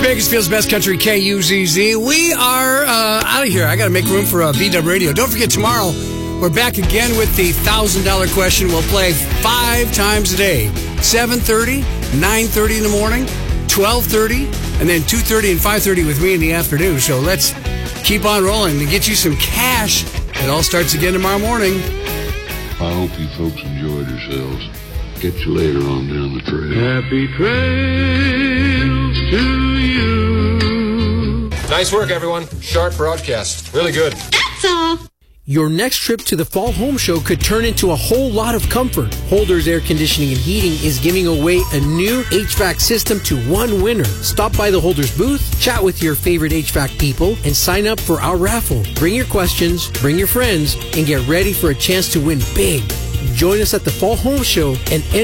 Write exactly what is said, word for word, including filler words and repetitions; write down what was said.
Bakersfield's Best Country, K U Z Z. We are uh, out of here. I got to make room for uh, B-Dub Radio. Don't forget, tomorrow, we're back again with the one thousand dollars question. We'll play five times a day. seven thirty, nine thirty in the morning, twelve thirty, and then two thirty and five thirty with me in the afternoon. So let's keep on rolling to get you some cash. It all starts again tomorrow morning. I hope you folks enjoyed yourselves. Catch you later on down the trail. Happy trails to you. Nice work, everyone. Sharp broadcast. Really good. That's all. Your next trip to the Fall Home Show could turn into a whole lot of comfort. Holders Air Conditioning and Heating is giving away a new H V A C system to one winner. Stop by the Holders booth, chat with your favorite H V A C people, and sign up for our raffle. Bring your questions, bring your friends, and get ready for a chance to win big. Join us at the Fall Home Show and